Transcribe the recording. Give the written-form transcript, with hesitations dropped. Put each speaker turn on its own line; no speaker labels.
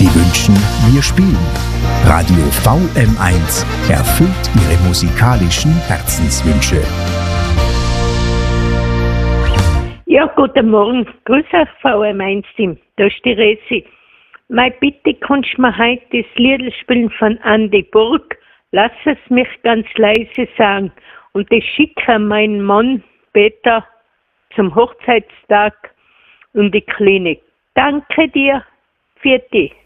Sie wünschen, wir spielen. Radio VM1 erfüllt Ihre musikalischen Herzenswünsche.
Ja, guten Morgen. Grüß euch, VM1-Team. Da ist die Resi. Meine Bitte, kannst du mir heute das Lied spielen von Andi Burg? Lass es mich ganz leise sagen. Und das schicke an meinen Mann Peter zum Hochzeitstag in die Klinik. Danke dir. Für dich.